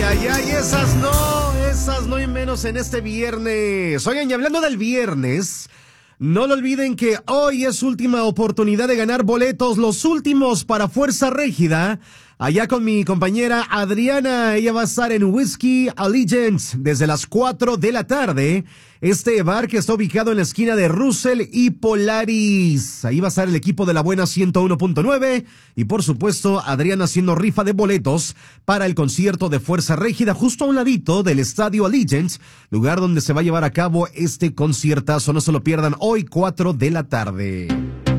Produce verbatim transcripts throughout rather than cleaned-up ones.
ay, ay, esas no, esas no y menos en este viernes. Oigan, y hablando del viernes, no lo olviden que hoy es última oportunidad de ganar boletos, los últimos para Fuerza Régida. Allá con mi compañera Adriana, ella va a estar en Whiskey Allegiance desde las cuatro de la tarde. Este bar que está ubicado en la esquina de Russell y Polaris. Ahí va a estar el equipo de La Buena ciento uno punto nueve y por supuesto Adriana haciendo rifa de boletos para el concierto de Fuerza Régida justo a un ladito del Estadio Allegiance, lugar donde se va a llevar a cabo este conciertazo. No se lo pierdan hoy cuatro de la tarde.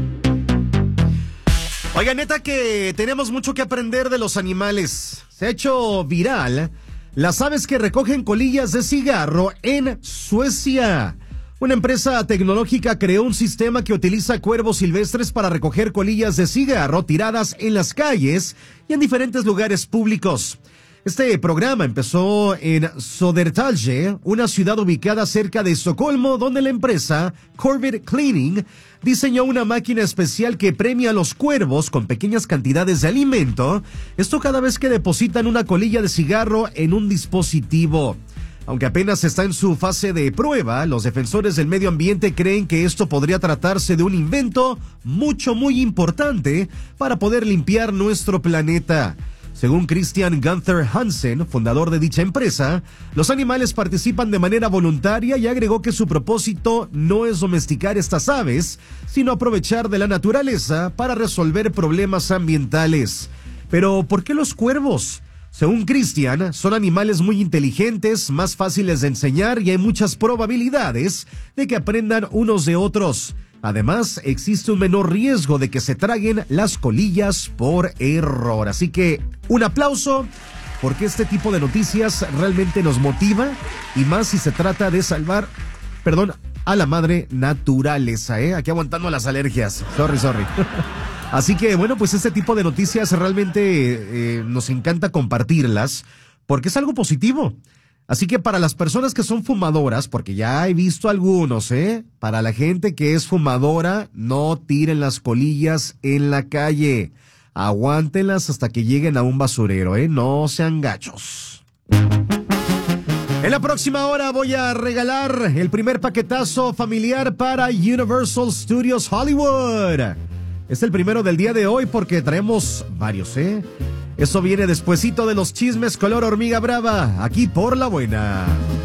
Oiga, neta que tenemos mucho que aprender de los animales. Se ha hecho viral las aves que recogen colillas de cigarro en Suecia. Una empresa tecnológica creó un sistema que utiliza cuervos silvestres para recoger colillas de cigarro tiradas en las calles y en diferentes lugares públicos. Este programa empezó en Södertälje, una ciudad ubicada cerca de Estocolmo, donde la empresa Corvid Cleaning diseñó una máquina especial que premia a los cuervos con pequeñas cantidades de alimento, esto cada vez que depositan una colilla de cigarro en un dispositivo. Aunque apenas está en su fase de prueba, los defensores del medio ambiente creen que esto podría tratarse de un invento mucho, muy importante para poder limpiar nuestro planeta. Según Christian Gunther Hansen, fundador de dicha empresa, los animales participan de manera voluntaria y agregó que su propósito no es domesticar estas aves, sino aprovechar de la naturaleza para resolver problemas ambientales. Pero, ¿por qué los cuervos? Según Christian, son animales muy inteligentes, más fáciles de enseñar y hay muchas probabilidades de que aprendan unos de otros. Además, existe un menor riesgo de que se traguen las colillas por error. Así que, un aplauso, porque este tipo de noticias realmente nos motiva, y más si se trata de salvar, perdón, a la madre naturaleza, ¿eh? Aquí aguantando las alergias. Sorry, sorry. Así que, bueno, pues este tipo de noticias realmente eh, nos encanta compartirlas, porque es algo positivo. Así que para las personas que son fumadoras, porque ya he visto algunos, ¿eh? Para la gente que es fumadora, no tiren las colillas en la calle. Aguántenlas hasta que lleguen a un basurero, ¿eh? No sean gachos. En la próxima hora voy a regalar el primer paquetazo familiar para Universal Studios Hollywood. Es el primero del día de hoy porque traemos varios, ¿eh? Eso viene despuesito de los chismes color hormiga brava, aquí por La Buena.